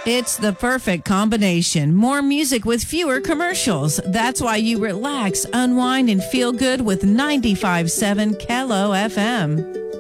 It's the perfect combination. More music with fewer commercials. That's why you relax, unwind, and feel good with 95.7 KELO FM.